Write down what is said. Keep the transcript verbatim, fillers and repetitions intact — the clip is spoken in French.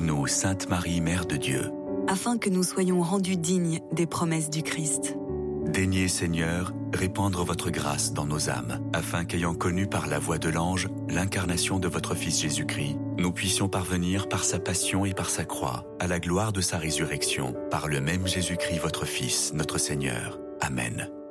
nous, Sainte Marie, Mère de Dieu, afin que nous soyons rendus dignes des promesses du Christ. Daignez, Seigneur, répandre votre grâce dans nos âmes, afin qu'ayant connu par la voix de l'ange l'incarnation de votre Fils Jésus-Christ, nous puissions parvenir par sa passion et par sa croix à la gloire de sa résurrection, par le même Jésus-Christ votre Fils, notre Seigneur. Amen.